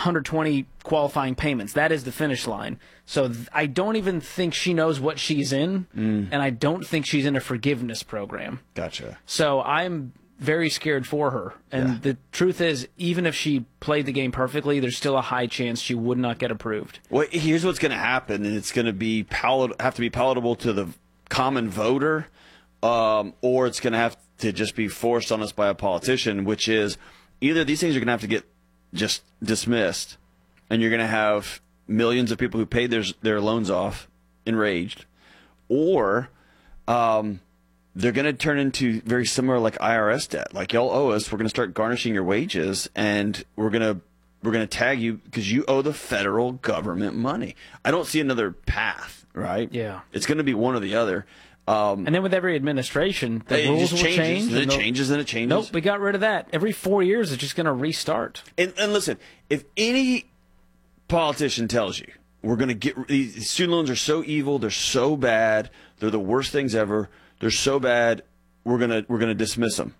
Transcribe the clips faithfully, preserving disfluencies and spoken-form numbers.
hundred twenty qualifying payments. That is the finish line. So th- I don't even think she knows what she's in, Mm. and I don't think she's in a forgiveness program. Gotcha. So I'm very scared for her. And Yeah. the truth is, even if she played the game perfectly, there's still a high chance she would not get approved. Well, here's what's going to happen, and it's going to be palat- have to be palatable to the common voter, um, or it's going to have to just be forced on us by a politician, which is either these things are going to have to get just dismissed, and you're going to have millions of people who paid their their loans off enraged, or um, they're going to turn into very similar like I R S debt. Like, y'all owe us. We're going to start garnishing your wages, and we're going to we're going to tag you because you owe the federal government money. I don't see another path, right? Yeah. It's going to be one or the other. Um, And then with every administration, the it rules just will changes, change. and then it and they'll- changes, and it changes. Nope, we got rid of that. Every four years, it's just going to restart. And, and listen, if any politician tells you we're going to get these student loans are so evil, they're so bad, they're the worst things ever, they're so bad, we're gonna we're gonna dismiss them.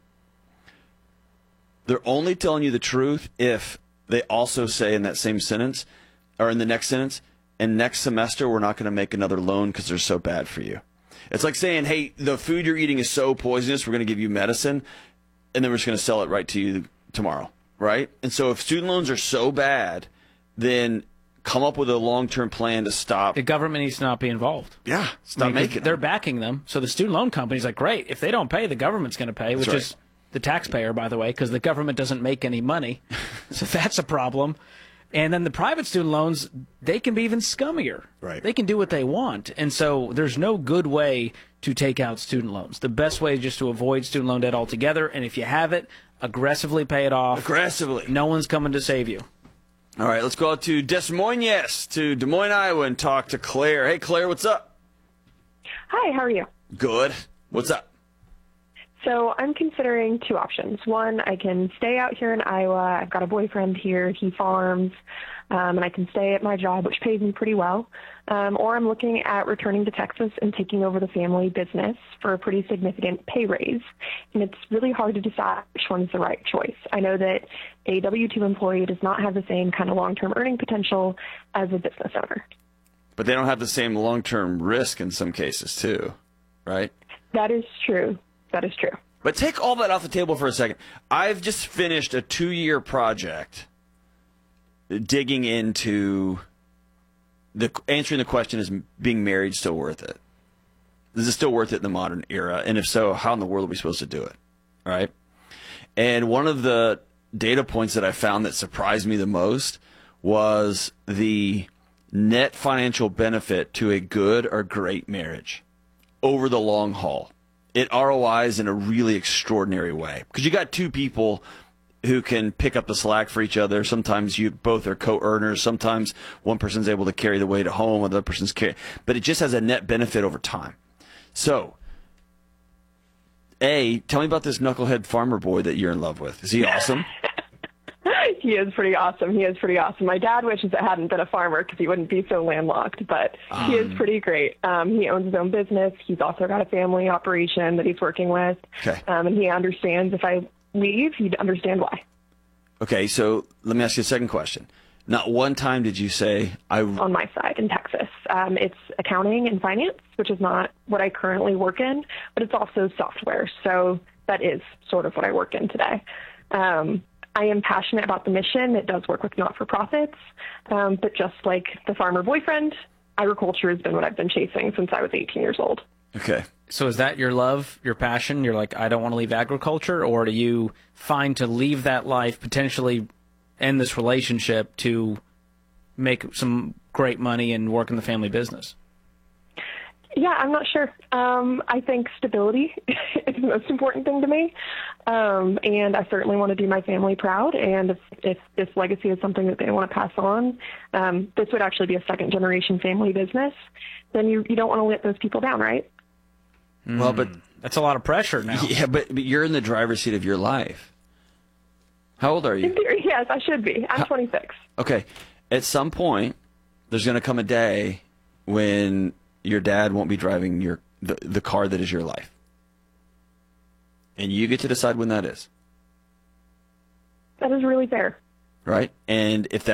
They're only telling you the truth if they also say in that same sentence, or in the next sentence, and next semester we're not going to make another loan because they're so bad for you. It's like saying, hey, the food you're eating is so poisonous, we're going to give you medicine, and then we're just going to sell it right to you tomorrow, right? And so if student loans are so bad, then come up with a long-term plan to stop. The government needs to not be involved. Yeah, stop I mean, making They're them. backing them. So the student loan company's like, great, if they don't pay, the government's going to pay, which right. is the taxpayer, by the way, because the government doesn't make any money. So that's a problem. And then the private student loans, they can be even scummier. Right. They can do what they want. And so there's no good way to take out student loans. The best way is just to avoid student loan debt altogether. And if you have it, aggressively pay it off. Aggressively. No one's coming to save you. All right, let's go out to Des Moines, to Des Moines, Iowa, and talk to Claire. Hey, Claire, what's up? Hi, how are you? Good. What's up? So I'm considering two options. One, I can stay out here in Iowa. I've got a boyfriend here. He farms, um, and I can stay at my job, which pays me pretty well. Um, or I'm looking at returning to Texas and taking over the family business for a pretty significant pay raise. And it's really hard to decide which one's the right choice. I know that a W two employee does not have the same kind of long-term earning potential as a business owner. But they don't have the same long-term risk in some cases, too, right? That is true. That is true. But take all that off the table for a second. I've just finished a two-year project digging into the answering the question, is being married still worth it? Is it still worth it in the modern era? And if so, how in the world are we supposed to do it? Right? And one of the data points that I found that surprised me the most was the net financial benefit to a good or great marriage over the long haul. It R O Is in a really extraordinary way because you got two people who can pick up the slack for each other. Sometimes you both are co-earners. Sometimes one person's able to carry the weight at home, the other person's carry. But it just has a net benefit over time. So, A, tell me about this knucklehead farmer boy that you're in love with. Is he awesome? He is pretty awesome. He is pretty awesome. My dad wishes it hadn't been a farmer because he wouldn't be so landlocked, but um, he is pretty great. Um, he owns his own business. He's also got a family operation that he's working with. Okay. Um, and he understands if I leave, he'd understand why. Okay, so let me ask you a second question. Not one time did you say, I... On my side in Texas. Um, it's accounting and finance, which is not what I currently work in, but it's also software. So that is sort of what I work in today. Um, I am passionate about the mission. It does work with not-for-profits. Um, but just like the farmer boyfriend, agriculture has been what I've been chasing since I was eighteen years old. Okay. So is that your love, your passion? You're like, I don't want to leave agriculture? Or do you find to leave that life, potentially end this relationship to make some great money and work in the family business? Yeah, I'm not sure. Um, I think stability is the most important thing to me. Um, and I certainly want to do my family proud. And if, if this legacy is something that they want to pass on, um, this would actually be a second generation family business, then you, you don't want to let those people down, right? Well, but... That's a lot of pressure now. Yeah, but, but you're in the driver's seat of your life. How old are you? In theory, yes, I should be. I'm twenty-six. Okay. At some point, there's going to come a day when your dad won't be driving your the, the car that is your life. And you get to decide when that is. That is really fair. Right? And if that